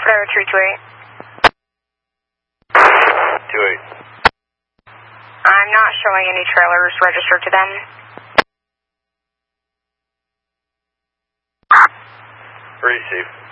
Florida 328. 28. I'm not showing any trailers registered to them. Receive.